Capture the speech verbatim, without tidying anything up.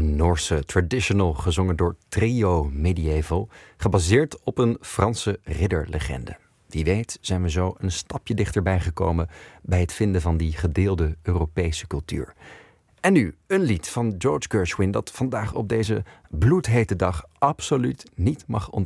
Een Noorse traditional gezongen door Trio Medieval, gebaseerd op een Franse ridderlegende. Wie weet zijn we zo een stapje dichterbij gekomen bij het vinden van die gedeelde Europese cultuur. En nu een lied van George Gershwin dat vandaag op deze bloedhete dag absoluut niet mag ontbreken.